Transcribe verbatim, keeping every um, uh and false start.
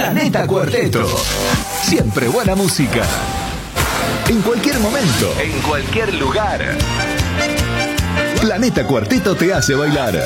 Planeta Cuarteto. Siempre buena música. En cualquier momento. En cualquier lugar. Planeta Cuarteto te hace bailar.